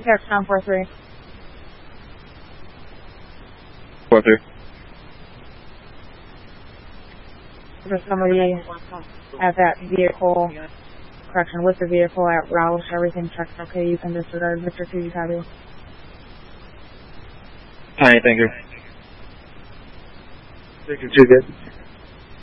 Text down 4-3. 4-3. There's somebody at that vehicle, correction, with the vehicle at Roush. Everything checks okay. You can disregard. Victor 2, you copy. Hi, thank you. Victor 2, good.